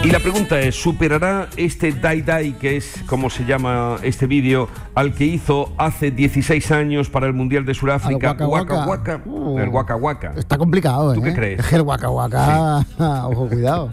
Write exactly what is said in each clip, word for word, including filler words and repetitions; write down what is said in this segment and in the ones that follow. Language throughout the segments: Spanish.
Y la pregunta es, ¿superará este Dai Dai, que es como se llama este vídeo, al que hizo hace dieciséis años para el Mundial de Sudáfrica? Waka Waka. Waka, Uh, el Waka Waka. Está complicado, ¿eh? ¿Tú qué crees? Es que el Waka Waka, sí. Ojo, cuidado.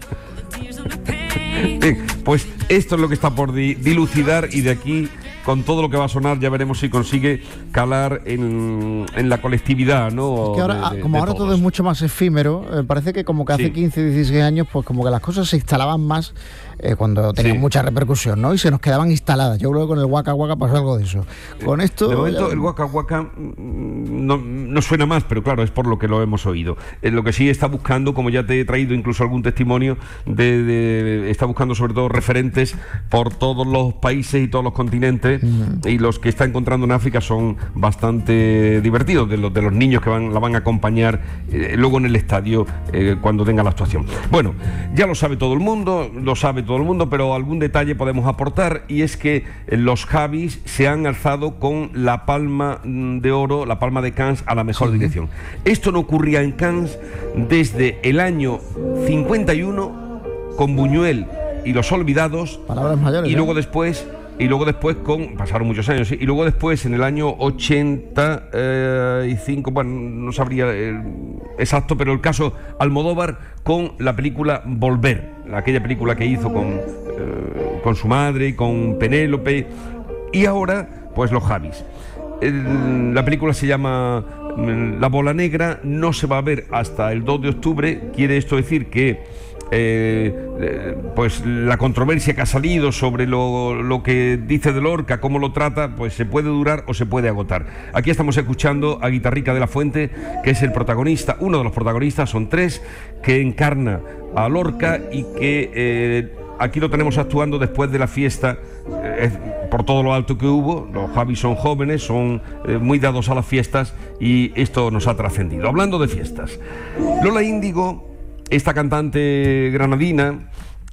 Bien, pues esto es lo que está por di- dilucidar y de aquí, con todo lo que va a sonar, ya veremos si consigue calar en, en la colectividad, ¿no? Es que ahora, de, de, como de ahora todos. todo es mucho más efímero, eh, parece que como que hace Sí. quince, dieciséis años, pues como que las cosas se instalaban más eh, cuando tenían Sí. mucha repercusión, ¿no? Y se nos quedaban instaladas. Yo creo que con el Waka Waka pasó algo de eso. Con esto... De momento ya... el Waka Waka mm, no, no suena más, pero claro, es por lo que lo hemos oído. Eh, lo que sí está buscando, como ya te he traído incluso algún testimonio, de, de- está buscando sobre todo referentes por todos los países y todos los continentes, uh-huh. y los que está encontrando en África son bastante divertidos, de los, de los niños que van, la van a acompañar eh, luego en el estadio eh, cuando tenga la actuación. Bueno, ya lo sabe todo el mundo, lo sabe todo el mundo, pero algún detalle podemos aportar, y es que eh, los Javis se han alzado con la palma de oro, la palma de Cannes a la mejor sí. dirección. Esto no ocurría en Cannes desde el año cincuenta y uno con Buñuel y Los Olvidados. Palabras mayores, y ¿eh? luego después y luego después con pasaron muchos años ¿sí? y luego después en el año ochenta y cinco, bueno, no sabría eh, exacto, pero el caso Almodóvar con la película Volver, aquella película que hizo con eh, con su madre y con Penélope, y ahora pues los Javis. El, la película se llama La Bola Negra, no se va a ver hasta el dos de octubre. Quiere esto decir que Eh, eh, pues la controversia que ha salido sobre lo, lo que dice de Lorca, cómo lo trata, pues se puede durar o se puede agotar. Aquí estamos escuchando a Guitarrica de la Fuente, que es el protagonista, uno de los protagonistas, son tres, que encarna a Lorca y que eh, aquí lo tenemos actuando después de la fiesta, eh, por todo lo alto que hubo. Los Javis son jóvenes, son eh, muy dados a las fiestas, y esto nos ha trascendido. Hablando de fiestas, Lola Índigo, esta cantante granadina,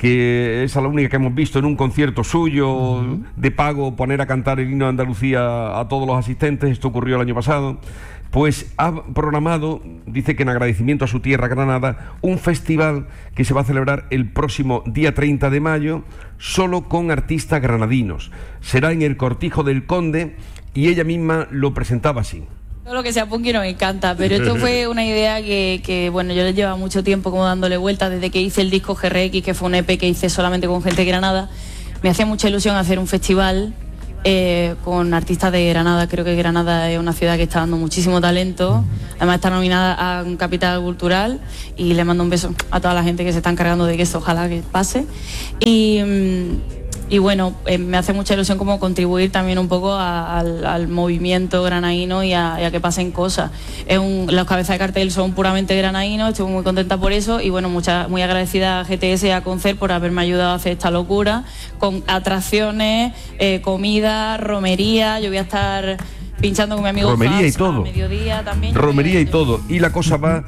que es la única que hemos visto en un concierto suyo, uh-huh. de pago, poner a cantar el himno de Andalucía a todos los asistentes, esto ocurrió el año pasado, pues ha programado, dice que en agradecimiento a su tierra, Granada, un festival que se va a celebrar el próximo día treinta de mayo, solo con artistas granadinos. Será en el Cortijo del Conde, y ella misma lo presentaba así. Todo lo que sea punky nos encanta, pero esto fue una idea que, que, bueno, yo les llevaba mucho tiempo como dándole vueltas desde que hice el disco G R X, que fue un E P que hice solamente con gente de Granada. Me hacía mucha ilusión hacer un festival eh, con artistas de Granada. Creo que Granada es una ciudad que está dando muchísimo talento, además está nominada a un capital cultural, y le mando un beso a toda la gente que se está encargando de que esto ojalá que pase. Y... Mmm, Y bueno, eh, me hace mucha ilusión como contribuir también un poco a, al, al movimiento granadino y a, y a que pasen cosas. Es un, los cabezas de cartel son puramente granadinos, estoy muy contenta por eso, y bueno, mucha, muy agradecida a G T S y a Concert por haberme ayudado a hacer esta locura, con atracciones, eh, comida, romería. Yo voy a estar pinchando con mi amigo romería y todo, a mediodía también. Romería y todo, y la cosa va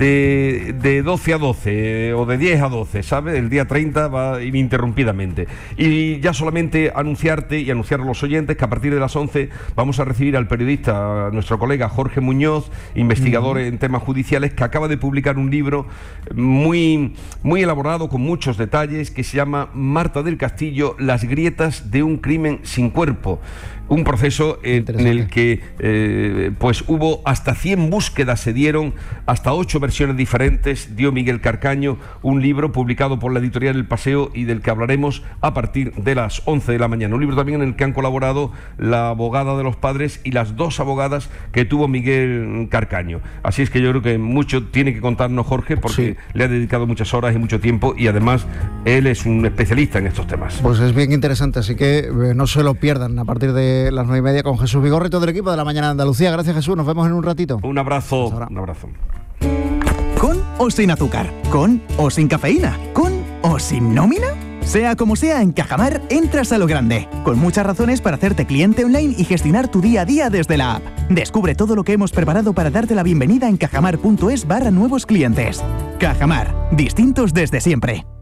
de, de doce a doce, o de diez a doce, ¿sabes? El día treinta va ininterrumpidamente. Y ya solamente anunciarte y anunciar a los oyentes que a partir de las once vamos a recibir al periodista, a nuestro colega Jorge Muñoz, investigador uh-huh. en temas judiciales, que acaba de publicar un libro muy, muy elaborado, con muchos detalles, que se llama Marta del Castillo, las grietas de un crimen sin cuerpo. Un proceso en, en el que eh, pues hubo hasta cien búsquedas, se dieron hasta ocho versiones diferentes, dio Miguel Carcaño, un libro publicado por la editorial El Paseo y del que hablaremos a partir de las once de la mañana. Un libro también en el que han colaborado la abogada de los padres y las dos abogadas que tuvo Miguel Carcaño. Así es que yo creo que mucho tiene que contarnos Jorge, porque sí. le ha dedicado muchas horas y mucho tiempo, y además él es un especialista en estos temas. Pues es bien interesante, así que eh, no se lo pierdan a partir de las nueve y media con Jesús Vigorra y todo el equipo de La Mañana de Andalucía. Gracias, Jesús, nos vemos en un ratito. Un abrazo, un abrazo. ¿Con o sin azúcar? ¿Con o sin cafeína? ¿Con o sin nómina? Sea como sea, en Cajamar entras a lo grande, con muchas razones para hacerte cliente online y gestionar tu día a día desde la app. Descubre todo lo que hemos preparado para darte la bienvenida en cajamar punto es barra nuevos clientes. Cajamar, distintos desde siempre.